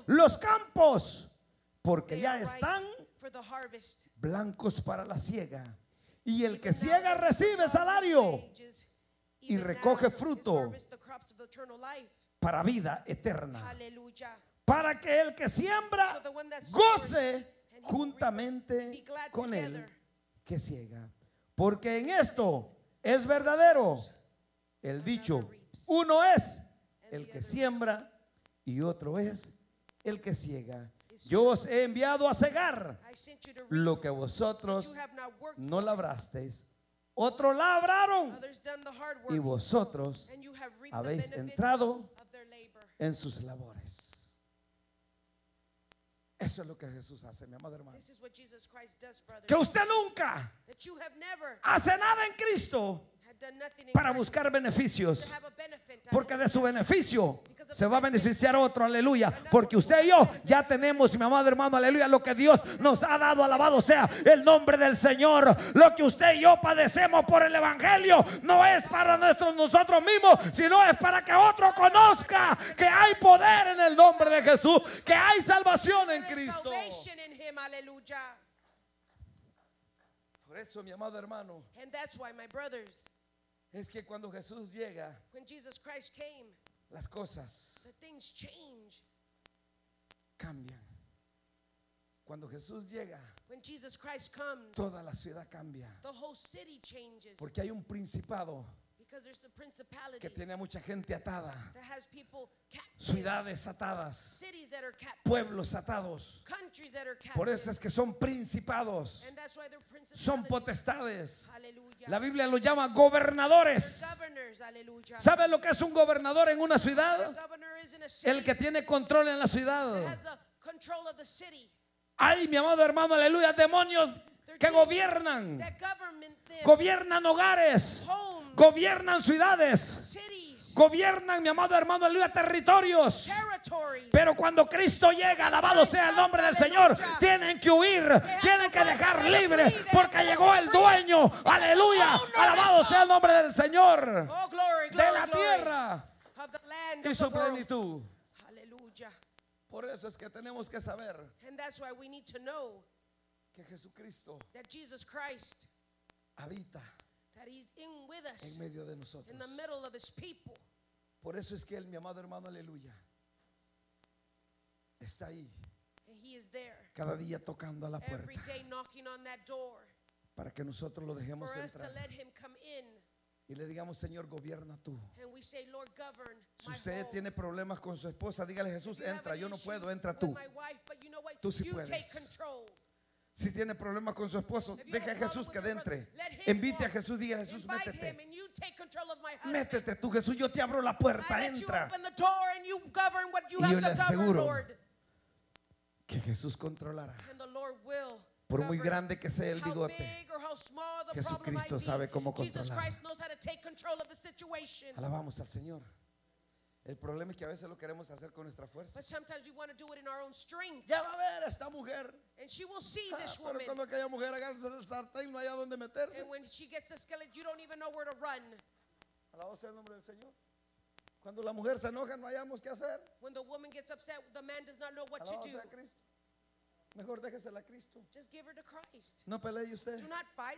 los campos, porque They ya are ripe están for the harvest. blancos para la siega. Y el que Even now ciega there recibe is salario wages. y Even recoge now is fruto harvest the crops of eternal life. para vida eterna. Hallelujah. Para que el que siembra So the one that sows, goce and he will reap, juntamente be glad con él together. que ciega. Porque en esto es verdadero el dicho: uno es el que siembra y otro es el que ciega. Yo os he enviado a cegar I sent you to reap lo que what vosotros you have not worked no for. labrasteis. Otros labraron Others done the hard y work, vosotros and you have reaped the habéis benefit entrado of their labor. en sus labores. Eso es lo que Jesús hace, mi amado hermano. This is what Jesus Christ does, brothers. Que usted nunca That you have never hace nada en Cristo had done nothing in para Christ buscar beneficios, to have a benefit. porque de su beneficio se va a beneficiar otro, aleluya. Porque usted y yo ya tenemos, mi amado hermano, aleluya, lo que Dios nos ha dado, alabado sea el nombre del Señor. Lo que usted y yo padecemos por el evangelio no es para nosotros mismos, sino es para que otro conozca que hay poder en el nombre de Jesús, que hay salvación en There is Cristo. salvation in him, hallelujah. Por eso, mi amado hermano, And that's why, my brothers, es que cuando Jesús llega, when Jesus Christ came, las cosas the things change. cambian. Cuando Jesús llega, When Jesus Christ comes, toda la ciudad cambia. the whole city changes. Porque hay un principado Because there's a principality que tiene a mucha gente atada, that has people captive. ciudades atadas, Cities that are captive. pueblos atados. Countries that are captive. Por eso es que son principados, And that's why they're son principalities. potestades. Hallelujah. La Biblia lo llama gobernadores. Governors, hallelujah. ¿Sabe lo que es un gobernador en una ciudad? A governor is in a city El que tiene control en la that ciudad. has the control of the city. Ay, mi amado hermano, aleluya, demonios They're que demons gobiernan, that government them, gobiernan hogares, homes, gobiernan ciudades, cities, gobiernan, mi amado hermano, aleluya, territorios. territories. Pero cuando Cristo llega, alabado sea el nombre del Señor, tienen que huir, tienen que dejar libre, porque llegó el dueño, aleluya, alabado sea el nombre del Señor, Oh, glory, de glory, la glory. tierra Of the land y of su the world. plenitud. Hallelujah. Por eso es que tenemos que saber And that's why we need to know que Jesucristo that Jesus Christ, habita that he's in with en us, medio de nosotros. in the middle of his people. Por eso es que él, mi amado hermano, aleluya, está ahí And he is there cada día tocando a la every puerta day knocking on that door para que nosotros lo for dejemos us to entrar let him come in. y le digamos: Señor, gobierna tú. And we say, Lord, govern Si my usted home. tiene problemas con su esposa, dígale: Jesús, If you have entra, an yo no issue puedo, entra with tú. my wife, but you know what? Tú sí You puedes. take control. Si tiene problemas con su esposo, If you deje a have a Jesús que problem with your entre. brother, let him Invite a walk. Jesús, diga: Jesús, Invite him métete. and you take control of my husband. Métete tú, Jesús, yo te abro la I puerta, let you entra. open the door and you govern what you Y yo have le to govern, aseguro Lord. Que Jesús controlará. And the Lord will. Por muy govern. grande que sea el How bigote, big or how small the problem might Jesucristo be, sabe cómo Jesus controlar. Christ knows how to take control of the situation. alabamos al Señor. El problema es que a veces lo queremos hacer con nuestra fuerza. But sometimes we want to do it in our own strength. Ya va a ver esta mujer. And she will see this Pero woman. cuando aquella mujer agarra el sartén, no hay a dónde meterse. And when she gets the skillet, you don't even know where to run. Alabado sea el nombre del Señor. Cuando la mujer se enoja, no hayamos qué hacer. When the woman gets upset, the man does not know what to Alabado do. sea Cristo. Mejor déjesela a Cristo. Just give her to Christ. No pelee usted. Do not fight.